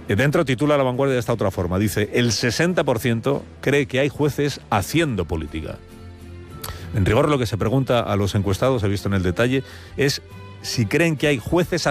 Dentro titula La Vanguardia de esta otra forma. Dice, el 60% cree que hay jueces haciendo política. En rigor, lo que se pregunta a los encuestados, he visto en el detalle, es si creen que hay jueces